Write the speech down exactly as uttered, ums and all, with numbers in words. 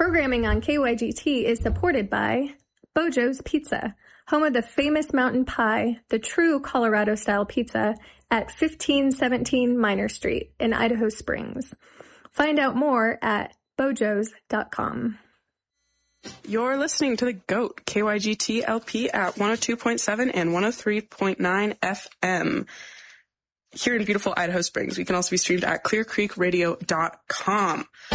Programming on K Y G T is supported by Bojo's Pizza, home of the famous mountain pie, the true Colorado-style pizza, at fifteen seventeen Minor Street in Idaho Springs. Find out more at bojos dot com. You're listening to The GOAT, K Y G T L P at one oh two point seven and one oh three point nine F M. Here in beautiful Idaho Springs. We can also be streamed at clear creek radio dot com.